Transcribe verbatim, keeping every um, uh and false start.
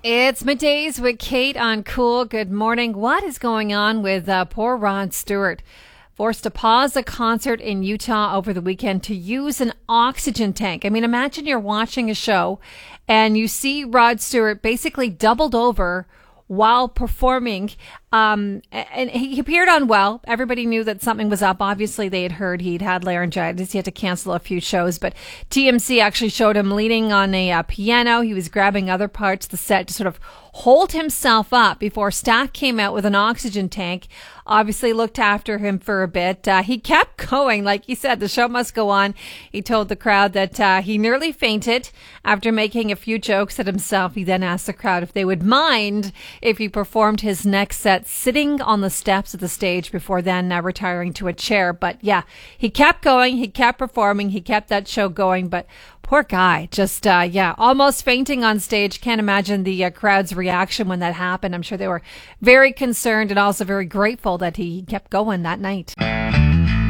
It's middays with Kate on Cool. Good morning. What is going on with uh, poor Rod Stewart? Forced to pause a concert in Utah over the weekend to use an oxygen tank. I mean, imagine you're watching a show and you see Rod Stewart basically doubled over while performing. Um, and he appeared unwell. Everybody knew that something was up. Obviously, they had heard he'd had laryngitis. He had to cancel a few shows. But T M C actually showed him leaning on a uh, piano. He was grabbing other parts of the set to sort of hold himself up before staff came out with an oxygen tank. Obviously looked after him for a bit. Uh, he kept going. Like he said, the show must go on. He told the crowd that uh, he nearly fainted after making a few jokes at himself. He then asked the crowd if they would mind if he performed his next set sitting on the steps of the stage before then uh, retiring to a chair. But yeah, he kept going. He kept performing. He kept that show going. But poor guy, just, uh, yeah, almost fainting on stage. Can't imagine the uh, crowd's reaction when that happened. I'm sure they were very concerned and also very grateful that he kept going that night.